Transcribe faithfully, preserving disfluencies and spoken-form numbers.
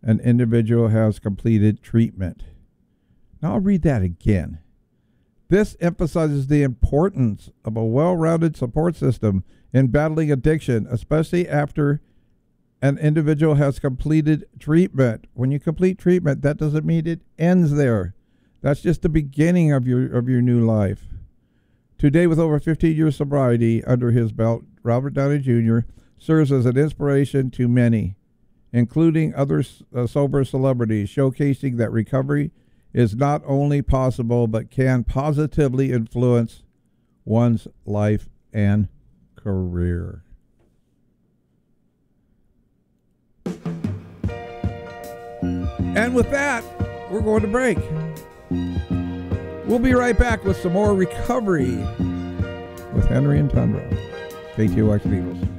an individual has completed treatment. Now I'll read that again. This emphasizes the importance of a well-rounded support system in battling addiction, especially after an individual has completed treatment. When you complete treatment, that doesn't mean it ends there. That's just the beginning of your of your new life. Today, with over fifteen years sobriety under his belt, Robert Downey Junior serves as an inspiration to many, including other uh, sober celebrities, showcasing that recovery is not only possible, but can positively influence one's life and career. And with that, we're going to break. We'll be right back with some more recovery with Henry and Tundra. K T O X Beagles.